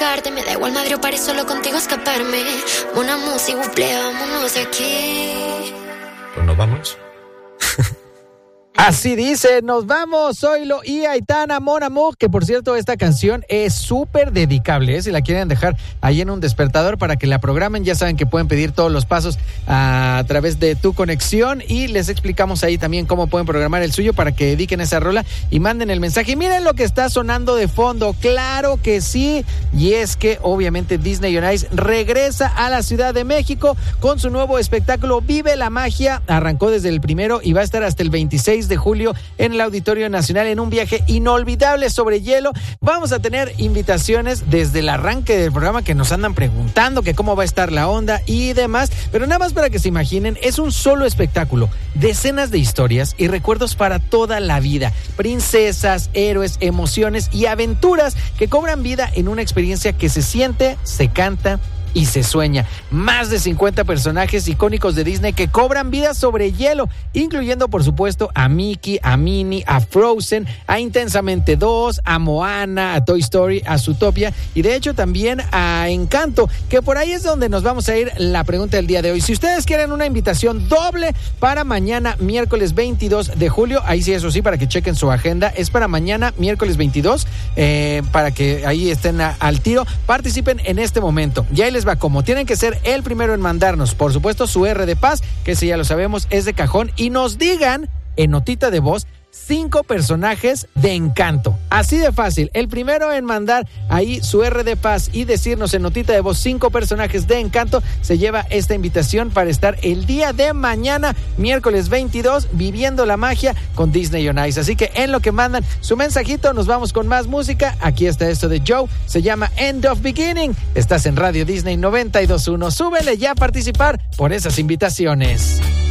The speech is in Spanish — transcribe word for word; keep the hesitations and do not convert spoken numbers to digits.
sacarte. Me da igual madre o paré solo contigo escaparme. Una música, buple, vámonos de aquí. Pues nos vamos. Así dice, nos vamos, Zoilo y Aitana, Mon Amour, que por cierto esta canción es súper dedicable, ¿eh? Si la quieren dejar ahí en un despertador para que la programen, ya saben que pueden pedir todos los pasos a, a través de Tu Conexión y les explicamos ahí también cómo pueden programar el suyo para que dediquen esa rola y manden el mensaje. Y miren lo que está sonando de fondo, claro que sí, y es que obviamente Disney on Ice regresa a la Ciudad de México con su nuevo espectáculo Vive la Magia, arrancó desde el primero y va a estar hasta el veintiséis de julio en el Auditorio Nacional en un viaje inolvidable sobre hielo. Vamos a tener invitaciones desde el arranque del programa que nos andan preguntando que cómo va a estar la onda y demás, pero nada más para que se imaginen, es un solo espectáculo, decenas de historias y recuerdos para toda la vida, princesas, héroes, emociones y aventuras que cobran vida en una experiencia que se siente, se canta y se sueña. Más de cincuenta personajes icónicos de Disney que cobran vida sobre hielo, incluyendo por supuesto a Mickey, a Minnie, a Frozen, a Intensamente dos, a Moana, a Toy Story, a Zootopia y de hecho también a Encanto, que por ahí es donde nos vamos a ir la pregunta del día de hoy. Si ustedes quieren una invitación doble para mañana miércoles veintidós de julio, ahí sí, eso sí, para que chequen su agenda, es para mañana miércoles veintidós, eh, para que ahí estén a, al tiro, participen en este momento. Ya ahí les va, como tienen que ser el primero en mandarnos, por supuesto, su R de paz, que ese ya lo sabemos, es de cajón, y nos digan en notita de voz cinco personajes de Encanto. Así de fácil. El primero en mandar ahí su R de paz y decirnos en notita de voz cinco personajes de Encanto se lleva esta invitación para estar el día de mañana, miércoles veintidós, viviendo la magia con Disney on Ice. Así que en lo que mandan su mensajito, nos vamos con más música. Aquí está esto de Joe, se llama End of Beginning. Estás en Radio Disney noventa y dos punto uno. Súbele ya a participar por esas invitaciones.